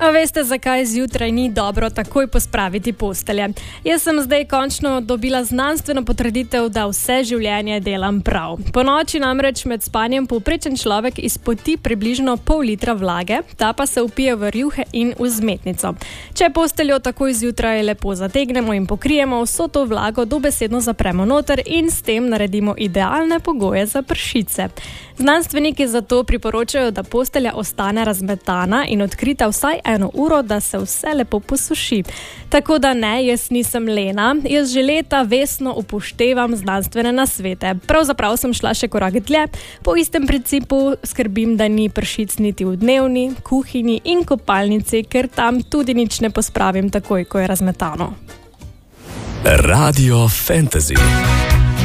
A veste, zakaj zjutraj ni dobro takoj pospraviti postelje? Jaz sem zdaj končno dobila znanstveno potrditev, da vse življenje delam prav. Po noči namreč med spanjem povprečen človek izpoti približno pol litra vlage, ta pa se vpije v rjuhe in v vzmetnico. Če posteljo takoj zjutraj lepo zategnemo in pokrijemo, vso to vlago dobesedno zapremo noter in s tem naredimo idealne pogoje za pršice. Znanstveniki zato priporočajo, da postelja ostane razmetana in odkrita vsaj 1 uro, da se vse lepo posuši. Tako da ne, jaz nisem lena, jaz že leta vestno upoštevam znanstvene nasvete. Pravzaprav sem šla še korak dlje, po istem principu skrbim, da ni pršic niti v dnevni, kuhinji in kopalnici, ker tam tudi nič ne pospravim takoj, ko je razmetano. Radio Fantasy.